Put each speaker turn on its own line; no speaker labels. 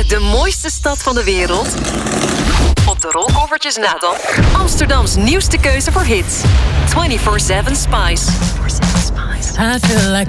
naar de mooiste stad van de wereld? Op de rolkoffertjes na dan Amsterdams nieuwste keuze voor hits. 24/7 Spice.
I feel like